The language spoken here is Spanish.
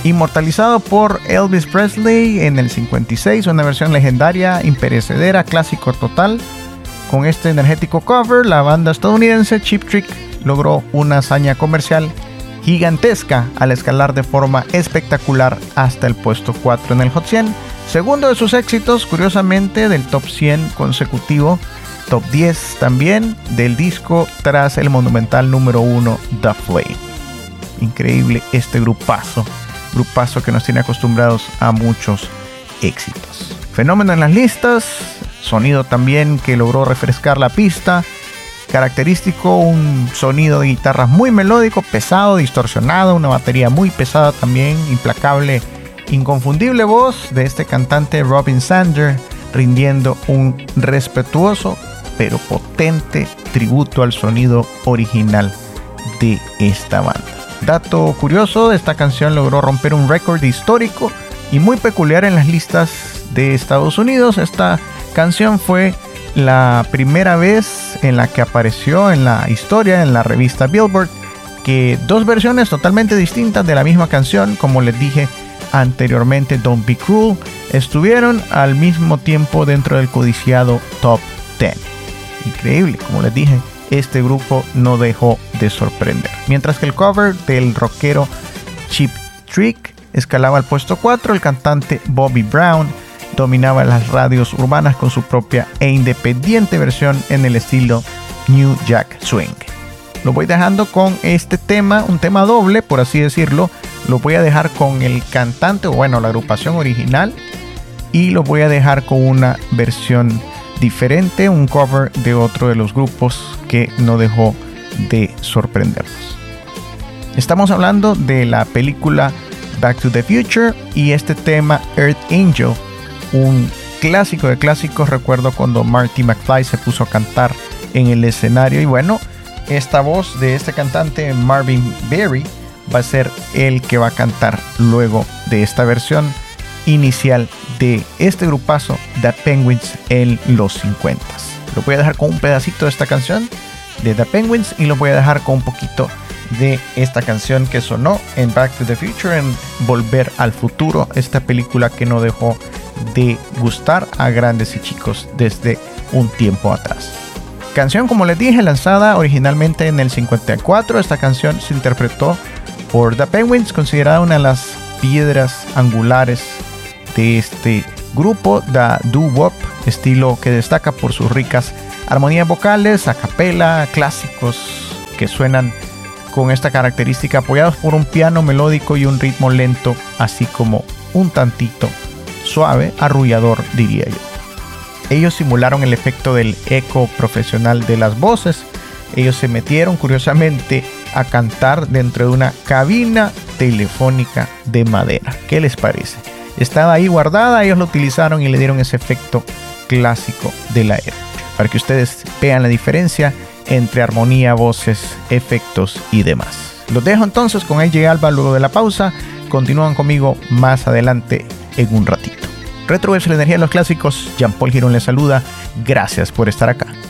Inmortalizado por Elvis Presley en el 56, una versión legendaria, imperecedera, clásico total. Con este energético cover, la banda estadounidense Cheap Trick logró una hazaña comercial gigantesca al escalar de forma espectacular hasta el puesto 4 en el Hot 100, segundo de sus éxitos, curiosamente, del top 100 consecutivo, top 10 también del disco tras el monumental número 1 The Flame. Increíble este grupazo que nos tiene acostumbrados a muchos éxitos. Fenómeno en las listas, sonido también que logró refrescar la pista. Característico, un sonido de guitarras muy melódico, pesado, distorsionado, una batería muy pesada también, implacable, inconfundible voz de este cantante Robin Zander, rindiendo un respetuoso pero potente tributo al sonido original de esta banda. Dato curioso, esta canción logró romper un récord histórico y muy peculiar en las listas de Estados Unidos. Esta canción fue la primera vez en la que apareció en la historia, en la revista Billboard, que dos versiones totalmente distintas de la misma canción, como les dije anteriormente, Don't Be Cruel, estuvieron al mismo tiempo dentro del codiciado Top 10. Increíble, como les dije, este grupo no dejó de sorprender. Mientras que el cover del rockero Cheap Trick escalaba al puesto 4, el cantante Bobby Brown dominaba las radios urbanas con su propia e independiente versión en el estilo New Jack Swing. Lo voy dejando con este tema, un tema doble, por así decirlo. Lo voy a dejar con el cantante, o bueno, la agrupación original, y lo voy a dejar con una versión diferente, un cover de otro de los grupos que no dejó de sorprendernos. Estamos hablando de la película Back to the Future y este tema Earth Angel, un clásico de clásicos. Recuerdo cuando Marty McFly se puso a cantar en el escenario, y bueno, esta voz de este cantante Marvin Berry va a ser el que va a cantar luego de esta versión inicial de este grupazo The Penguins en los 50. Lo voy a dejar con un pedacito de esta canción de The Penguins y lo voy a dejar con un poquito de esta canción que sonó en Back to the Future, en Volver al Futuro, esta película que no dejó de gustar a grandes y chicos desde un tiempo atrás. Canción, como les dije, lanzada originalmente en el 54. Esta canción se interpretó por The Penguins, considerada una de las piedras angulares de este grupo, The doo-wop, estilo que destaca por sus ricas armonías vocales, a capela, clásicos que suenan con esta característica, apoyados por un piano melódico y un ritmo lento, así como un tantito suave, arrullador, diría yo. Ellos simularon el efecto del eco profesional de las voces. Ellos se metieron, curiosamente, a cantar dentro de una cabina telefónica de madera. ¿Qué les parece? Estaba ahí guardada, ellos lo utilizaron y le dieron ese efecto clásico de la época, para que ustedes vean la diferencia entre armonía, voces, efectos y demás. Los dejo entonces con AJ Alba luego de la pausa. Continúan conmigo más adelante en un ratito. Retrowave, la energía de los clásicos. Jean Paul Girón les saluda. Gracias por estar acá.